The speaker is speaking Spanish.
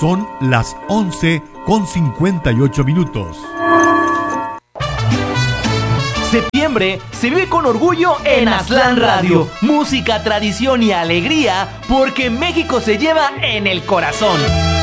Son las 11:58. Septiembre se vive con orgullo en Aztlán Radio. Música, tradición y alegría, porque México se lleva en el corazón.